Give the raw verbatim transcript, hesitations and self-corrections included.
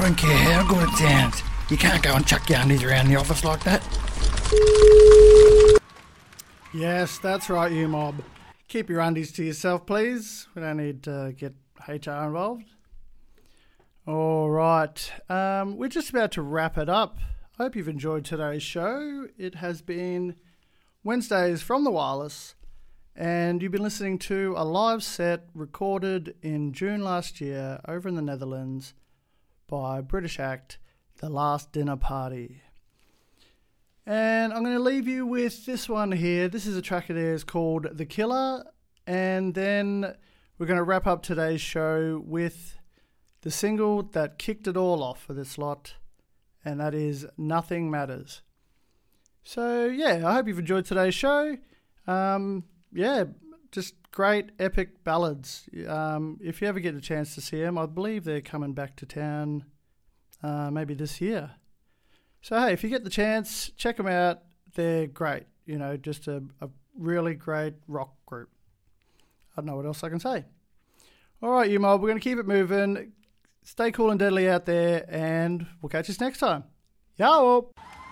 don't care how good it sounds. You can't go and chuck your undies around the office like that. Yes, that's right, you mob. Keep your undies to yourself, please. We don't need to get H R involved. All right, um, we're just about to wrap it up. I hope you've enjoyed today's show. It has been Wednesdays from the Wireless, and you've been listening to a live set recorded in June last year over in the Netherlands by British act The Last Dinner Party. And I'm going to leave you with this one here. This is a track of theirs called The Killer, and then we're going to wrap up today's show with the single that kicked it all off for this lot, and that is Nothing Matters. So, yeah, I hope you've enjoyed today's show. Um, yeah, just great epic ballads. Um, if you ever get a chance to see them, I believe they're coming back to town uh, maybe this year. So, hey, if you get the chance, check them out. They're great. You know, just a, a really great rock group. I don't know what else I can say. All right, you mob, we're going to keep it moving. Stay cool and deadly out there, and we'll catch us next time. Yo!